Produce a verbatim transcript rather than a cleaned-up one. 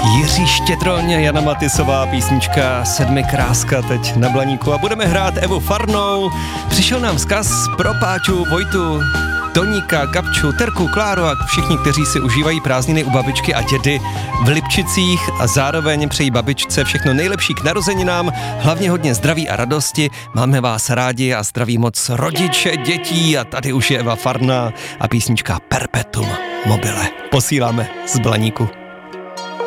Jiří Štědroň, Jana Matysová, písnička Sedmi kráska teď na Blaníku a budeme hrát Evu Farnou. Přišel nám vzkaz pro Páťu, Vojtu, Toníka, Gabču, Terku, Kláru a všichni, kteří si užívají prázdniny u babičky a dědy v Lipčicích a zároveň přejí babičce všechno nejlepší k narozeninám, hlavně hodně zdraví a radosti. Máme vás rádi a zdraví moc rodiče, dětí a tady už je Eva Farná a písnička Perpetuum mobile. Posíláme z Blaníku.